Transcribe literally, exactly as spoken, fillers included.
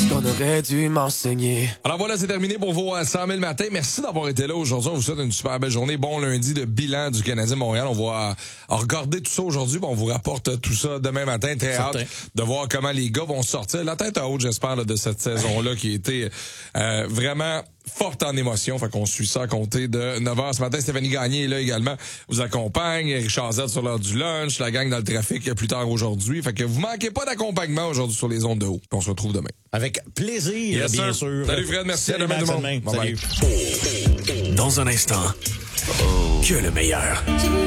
ce qu'on aurait dû m'enseigner. Alors voilà, c'est terminé pour vos cent mille matins. Merci d'avoir été là aujourd'hui. On vous souhaite une super belle journée. Bon lundi de bilan du Canadien Montréal. On va euh, regarder tout ça aujourd'hui. Bon, on vous rapporte tout ça demain matin. Très Certain. hâte de voir comment les gars vont sortir. La tête à haute, j'espère, là, de cette saison-là qui a été euh, vraiment forte en émotion. Fait qu'on suit ça à compter de neuf heures ce matin. Stéphanie Gagné est là également. Vous accompagne. Richard Z sur l'heure du lunch. La gang dans le trafic plus tard aujourd'hui. Fait que vous manquez pas d'accompagnement aujourd'hui sur les ondes de haut. Puis on se retrouve demain. Avec plaisir, Yes, bien sir. sûr. Salut Fred, merci. Salut, À demain, Max, tout le à monde. demain. Bye bye. Salut. Dans un instant, que le meilleur.